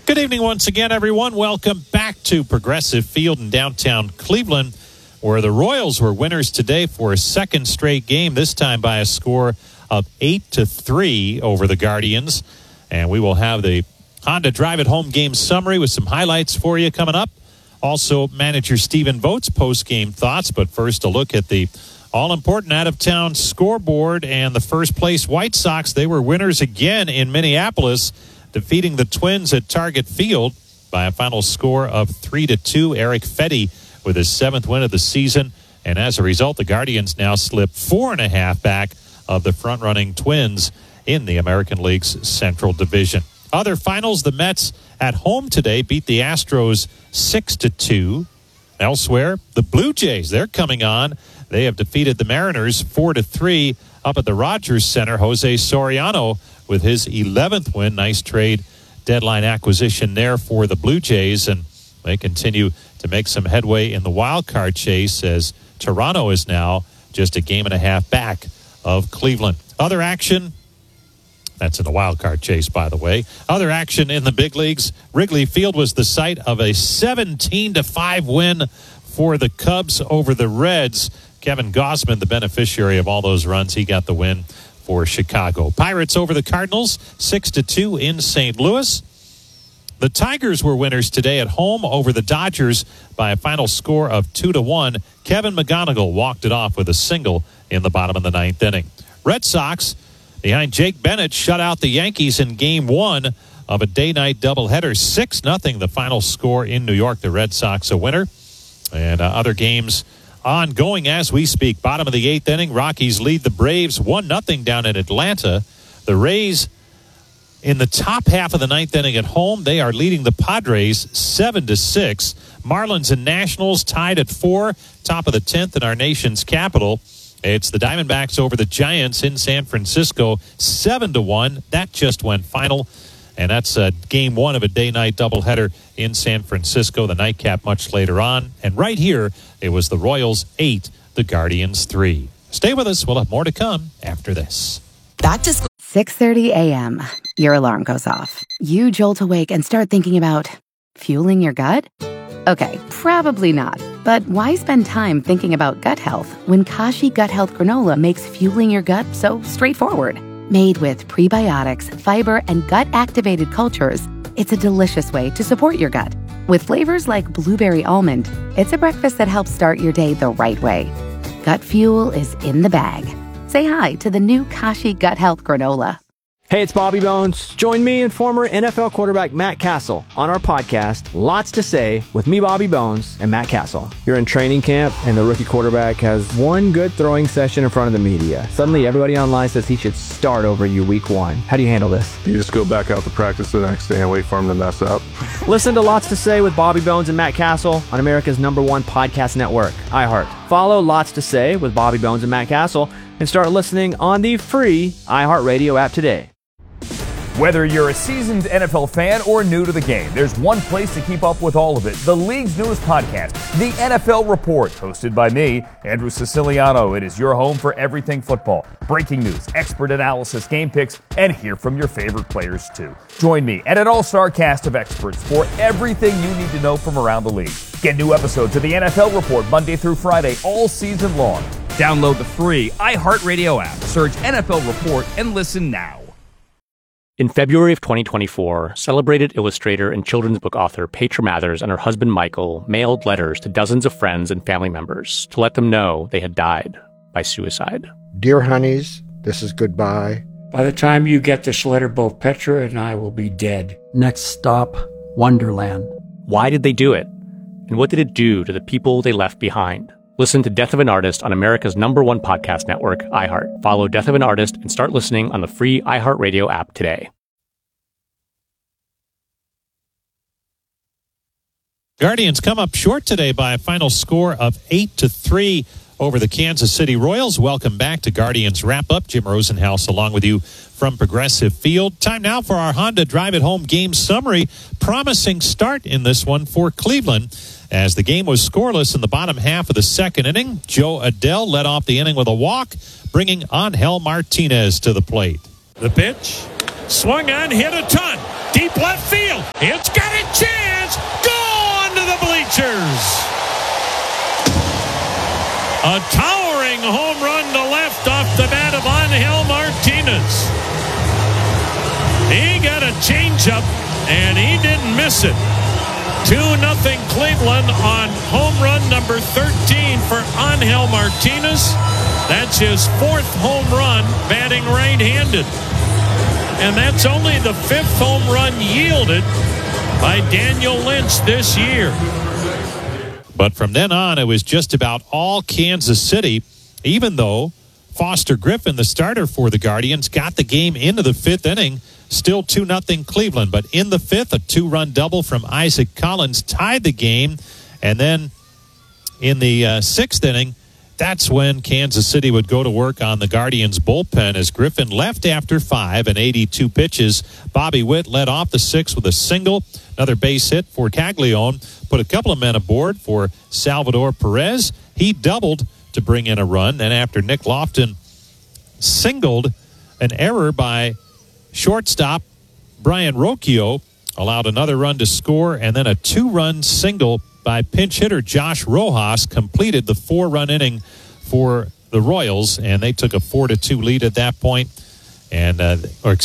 Good evening once again, everyone. Welcome back to Progressive Field in downtown Cleveland, where the Royals were winners today for a second straight game, this time by a score of 8-3 over the Guardians. And we will have the Honda Drive It Home game summary with some highlights for you coming up. Also, manager Stephen Vogt's post-game thoughts. But first, a look at the all-important out-of-town scoreboard and the first-place White Sox. They were winners again in Minneapolis, defeating the Twins at Target Field by a final score of 3-2. Eric Fedde with his 7th win of the season. And as a result, the Guardians now slip 4.5 back of the front-running Twins in the American League's Central Division. Other finals, the Mets at home today beat the Astros 6-2. Elsewhere, the Blue Jays, they're coming on. They have defeated the Mariners 4-3 up at the Rogers Center. Jose Soriano with his 11th win. Nice trade deadline acquisition there for the Blue Jays, and they continue to make some headway in the wild card chase as Toronto is now just a game and a half back of Cleveland. Other action, that's in the wild card chase, by the way. Other action in the big leagues, Wrigley Field was the site of a 17-5 win for the Cubs over the Reds. Kevin Gausman, the beneficiary of all those runs, he got the win for Chicago. Pirates over the Cardinals, 6-2 in St. Louis. The Tigers were winners today at home over the Dodgers by a final score of 2-1. Kevin McGonigal walked it off with a single in the bottom of the 9th inning. Red Sox, behind Jake Bennett, shut out the Yankees in Game 1 of a day-night doubleheader. 6-0 the final score in New York. The Red Sox a winner. And other games ongoing as we speak. Bottom of the 8th inning, Rockies lead the Braves 1-0 down in Atlanta. The Rays in the top half of the 9th inning at home, they are leading the Padres 7-6. Marlins and Nationals tied at 4, top of the 10th in our nation's capital. It's the Diamondbacks over the Giants in San Francisco, 7-1. That just went final. And that's Game 1 of a day-night doubleheader in San Francisco. The nightcap much later on. And right here, it was the Royals 8, the Guardians 3. Stay with us. We'll have more to come after this. Back to 6:30 a.m. Your alarm goes off. You jolt awake and start thinking about fueling your gut? Okay, probably not. But why spend time thinking about gut health when Kashi Gut Health Granola makes fueling your gut so straightforward? Made with prebiotics, fiber, and gut-activated cultures, it's a delicious way to support your gut. With flavors like blueberry almond, it's a breakfast that helps start your day the right way. Gut fuel is in the bag. Say hi to the new Kashi Gut Health Granola. Hey, it's Bobby Bones. Join me and former NFL quarterback Matt Castle on our podcast, Lots to Say, with me, Bobby Bones, and Matt Castle. You're in training camp, and the rookie quarterback has one good throwing session in front of the media. Suddenly, everybody online says he should start over you week 1. How do you handle this? You just go back out to practice the next day and wait for him to mess up. Listen to Lots to Say with Bobby Bones and Matt Castle on America's #1 podcast network, iHeart. Follow Lots to Say with Bobby Bones and Matt Castle and start listening on the free iHeartRadio app today. Whether you're a seasoned NFL fan or new to the game, there's one place to keep up with all of it. The league's newest podcast, The NFL Report, hosted by me, Andrew Siciliano. It is your home for everything football. Breaking news, expert analysis, game picks, and hear from your favorite players too. Join me and an all-star cast of experts for everything you need to know from around the league. Get new episodes of The NFL Report Monday through Friday all season long. Download the free iHeartRadio app, search NFL Report, and listen now. In February of 2024, celebrated illustrator and children's book author Petra Mathers and her husband Michael mailed letters to dozens of friends and family members to let them know they had died by suicide. Dear honeys, this is goodbye. By the time you get this letter, both Petra and I will be dead. Next stop, Wonderland. Why did they do it? And what did it do to the people they left behind? Listen to Death of an Artist on America's #1 podcast network, iHeart. Follow Death of an Artist and start listening on the free iHeartRadio app today. Guardians come up short today by a final score of 8-3 over the Kansas City Royals. Welcome back to Guardians Wrap-Up. Jim Rosenhaus along with you from Progressive Field. Time now for our Honda Drive It Home game summary. Promising start in this one for Cleveland as the game was scoreless in the bottom half of the second inning. Joe Adell led off the inning with a walk, bringing Angel Martinez to the plate. The pitch, swung on, hit a ton. Deep left field. It's gone. Martinez. He got a changeup, and he didn't miss it. 2-0 Cleveland on home run number 13 for Angel Martinez. That's his 4th home run, batting right-handed. And that's only the 5th home run yielded by Daniel Lynch this year. But from then on, it was just about all Kansas City, even though Foster Griffin, the starter for the Guardians, got the game into the 5th inning. Still 2-0 Cleveland. But in the 5th, a 2-run double from Isaac Collins tied the game. And then in the 6th inning, that's when Kansas City would go to work on the Guardians' bullpen as Griffin left after 5 and 82 pitches. Bobby Witt led off the 6th with a single. Another base hit for Caglione. Put a couple of men aboard for Salvador Perez. He doubled to bring in a run. Then after Nick Lofton singled, an error by shortstop Brian Rocchio allowed another run to score, and then a 2-run single by pinch hitter Josh Rojas completed the 4-run inning for the Royals, and they took a 4-2 lead at that point. And, a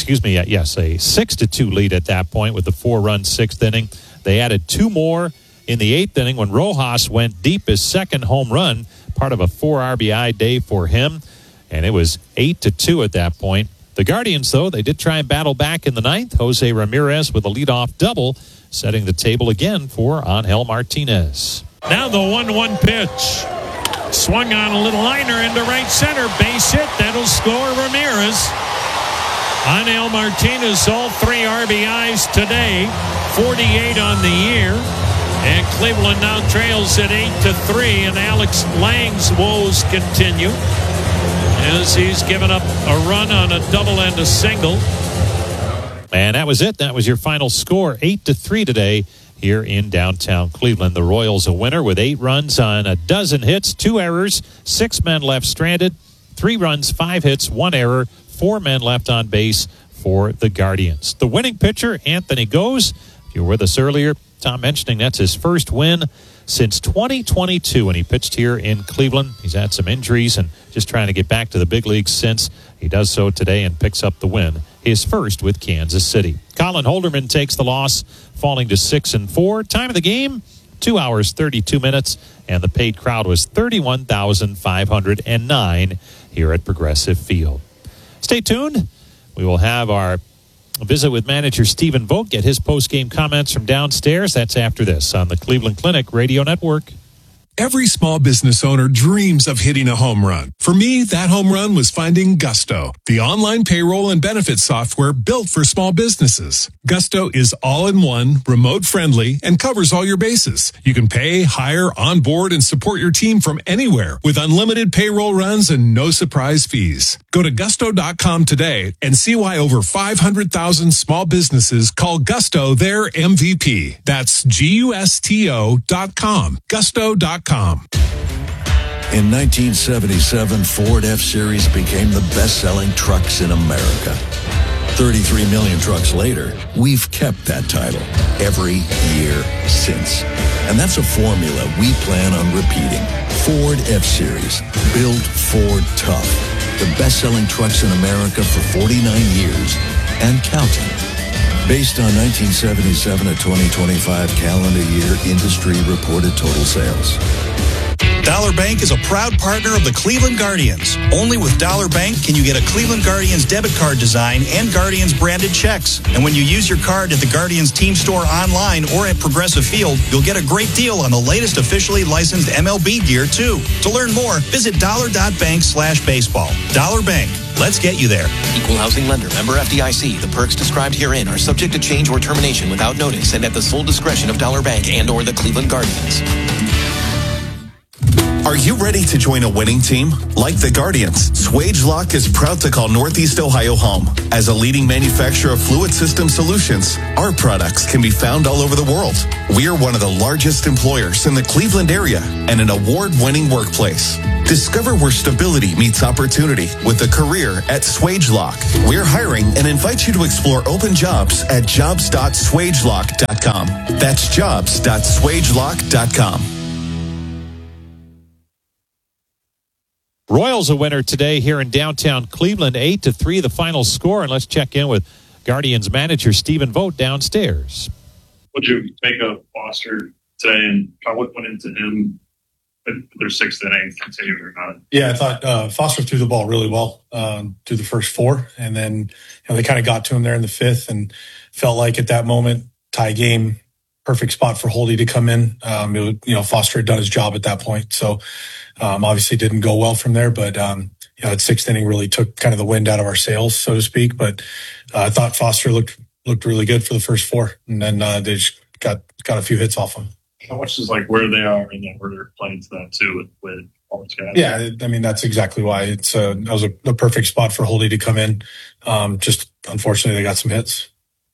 6-2 lead at that point with the 4-run 6th inning. They added 2 more in the 8th inning when Rojas went deep, his 2nd home run, part of a 4 RBI day for him. And it was 8-2 at that point. The Guardians, though, they did try and battle back in the 9th. Jose Ramirez with a leadoff double, setting the table again for Angel Martinez. Now the 1-1 pitch. Swung on a little liner into right center. Base hit. That'll score Ramirez. Angel Martinez, all 3 RBIs today. 48 on the year. And Cleveland now trails at 8-3. And Alex Lang's woes continue as he's given up a run on a double and a single. And that was it. That was your final score, 8-3 today here in downtown Cleveland. The Royals a winner with 8 runs on a dozen hits, 2 errors, 6 men left stranded, 3 runs, 5 hits, 1 error, 4 men left on base for the Guardians. The winning pitcher, Anthony Gose. If you were with us earlier, Tom mentioning that's his first win since 2022 when he pitched here in Cleveland. He's had some injuries and just trying to get back to the big leagues since. He does so today and picks up the win, his first with Kansas City. Colin Holderman takes the loss, falling to 6-4. Time of the game, 2 hours, 32 minutes, and the paid crowd was 31,509 here at Progressive Field. Stay tuned. We will have our visit with manager Stephen Vogt, get his post-game comments from downstairs. That's after this on the Cleveland Clinic Radio Network. Every small business owner dreams of hitting a home run. For me, that home run was finding Gusto, the online payroll and benefits software built for small businesses. Gusto is all-in-one, remote-friendly, and covers all your bases. You can pay, hire, onboard, and support your team from anywhere with unlimited payroll runs and no surprise fees. Go to gusto.com today and see why over 500,000 small businesses call Gusto their MVP. That's GUSTO.com. Gusto.com. In 1977, Ford F-Series became the best-selling trucks in America. 33 million trucks later, we've kept that title every year since. And that's a formula we plan on repeating. Ford F-Series, built Ford tough. The best-selling trucks in America for 49 years and counting. Based on 1977 to 2025 calendar year industry reported total sales. Dollar Bank is a proud partner of the Cleveland Guardians. Only with Dollar Bank can you get a Cleveland Guardians debit card design and Guardians branded checks. And when you use your card at the Guardians team store online or at Progressive Field, you'll get a great deal on the latest officially licensed MLB gear, too. To learn more, visit dollar.bank/baseball. Dollar Bank. Let's get you there. Equal housing lender. Member FDIC. The perks described herein are subject to change or termination without notice and at the sole discretion of Dollar Bank and or the Cleveland Guardians. Are you ready to join a winning team? Like the Guardians, Swagelok is proud to call Northeast Ohio home. As a leading manufacturer of fluid system solutions, our products can be found all over the world. We are one of the largest employers in the Cleveland area and an award-winning workplace. Discover where stability meets opportunity with a career at Swagelok. We're hiring and invite you to explore open jobs at jobs.swagelok.com. That's jobs.swagelok.com. Royals a winner today here in downtown Cleveland, 8-3 the final score. And let's check in with Guardians manager Stephen Vogt downstairs. What did you make of Foster today, and what went into him? Their sixth inning continued or not? Yeah, I thought Foster threw the ball really well through the first four, and then they kind of got to him there in the fifth, and felt like at that moment, tie game, perfect spot for Holdy to come in. Foster had done his job at that point, so obviously didn't go well from there, but that sixth inning really took kind of the wind out of our sails, so to speak. But I thought Foster looked really good for the first four, and then they just got a few hits off him. How much is like where they are and then where they're playing to that too with all these guys? Yeah, I mean, that's exactly why that was a perfect spot for Holdy to come in. Just unfortunately, they got some hits.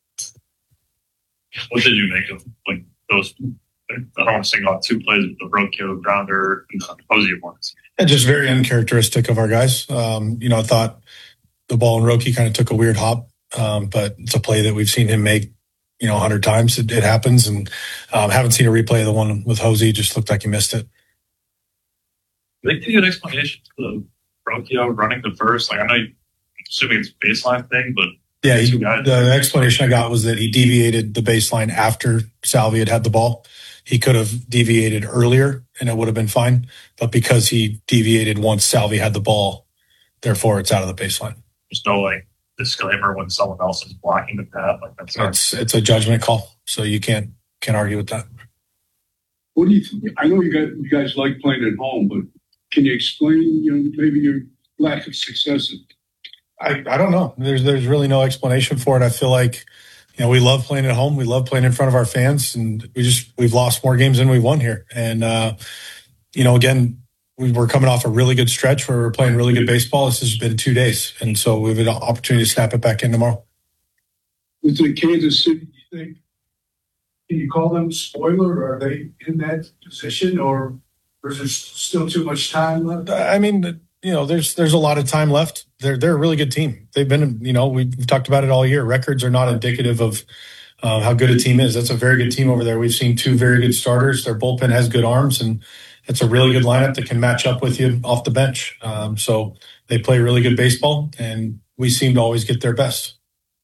What did you make of like those? I don't want to single out two plays with the roadkill, grounder, and the Posey ones. And just very uncharacteristic of our guys. I thought the ball in Roki kind of took a weird hop, but it's a play that we've seen him make 100 times. It happens, and haven't seen a replay of the one with Hosey. Just looked like he missed it. They give you an explanation for the Brocchio running the first. Like, I know, assuming it's a baseline thing, but yeah, the explanation I got was that he deviated the baseline after Salvi had the ball. He could have deviated earlier, and it would have been fine. But because he deviated once Salvi had the ball, therefore it's out of the baseline. There's no disclaimer when someone else is blocking the path. It's a judgment call, so you can't argue with that. What do you think? I know you guys like playing at home, but can you explain maybe your lack of success? I don't know. There's really no explanation for it. I feel like we love playing at home. We love playing in front of our fans, and we've lost more games than we won here. And again, we were coming off a really good stretch where we were playing really good baseball. This has been 2 days, and so we have an opportunity to snap it back in tomorrow. With the Kansas City, do you think, can you call them spoiler? Or are they in that position, or is there still too much time left? I mean, there's a lot of time left. They're a really good team. They've been, we've talked about it all year. Records are not indicative of how good a team is. That's a very good team over there. We've seen two very good starters. Their bullpen has good arms, and it's a really good lineup that can match up with you off the bench. So they play really good baseball, and we seem to always get their best.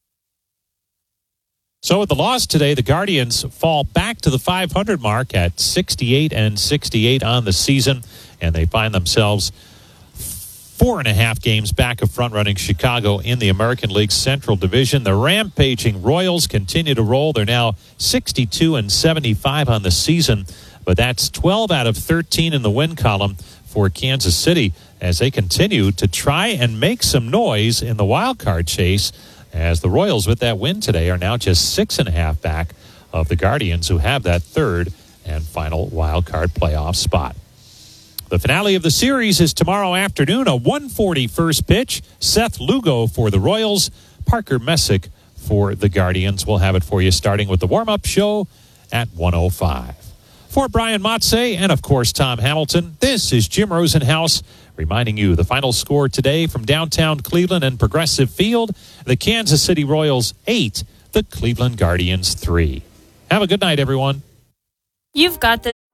So with the loss today, the Guardians fall back to the 500 mark at 68-68 on the season, and they find themselves 4.5 games back of front-running Chicago in the American League Central Division. The rampaging Royals continue to roll. They're now 62-75 on the season, but that's 12 out of 13 in the win column for Kansas City as they continue to try and make some noise in the wild card chase, as the Royals, with that win today, are now just 6.5 back of the Guardians, who have that third and final wild card playoff spot. The finale of the series is tomorrow afternoon, a 1:40 first pitch. Seth Lugo for the Royals, Parker Messick for the Guardians. We'll have it for you starting with the warm-up show at 1:05. For Brian Motze and, of course, Tom Hamilton, this is Jim Rosenhaus reminding you the final score today from downtown Cleveland and Progressive Field: the Kansas City Royals 8, the Cleveland Guardians 3. Have a good night, everyone. You've got the...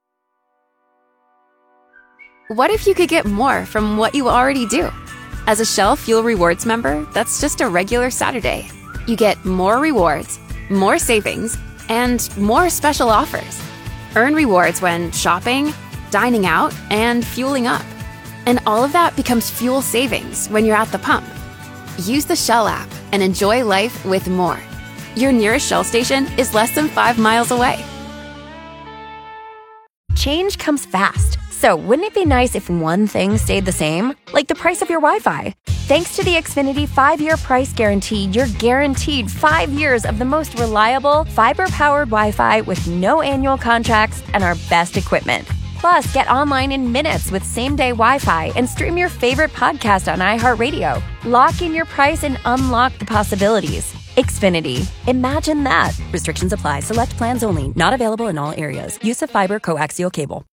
What if you could get more from what you already do? As a Shell Fuel Rewards member, that's just a regular Saturday. You get more rewards, more savings, and more special offers. Earn rewards when shopping, dining out, and fueling up. And all of that becomes fuel savings when you're at the pump. Use the Shell app and enjoy life with more. Your nearest Shell station is less than 5 miles away. Change comes fast. So wouldn't it be nice if one thing stayed the same? Like the price of your Wi-Fi. Thanks to the Xfinity 5-year price guarantee, you're guaranteed 5 years of the most reliable, fiber-powered Wi-Fi with no annual contracts and our best equipment. Plus, get online in minutes with same-day Wi-Fi and stream your favorite podcast on iHeartRadio. Lock in your price and unlock the possibilities. Xfinity. Imagine that. Restrictions apply. Select plans only. Not available in all areas. Use of fiber coaxial cable.